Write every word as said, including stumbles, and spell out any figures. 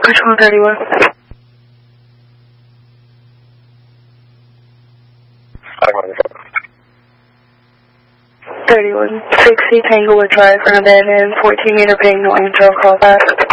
Which one, thirty-one? thirty-one sixty Tanglewood Drive, front abandoned, fourteen meter ping, no answer, I'll call back.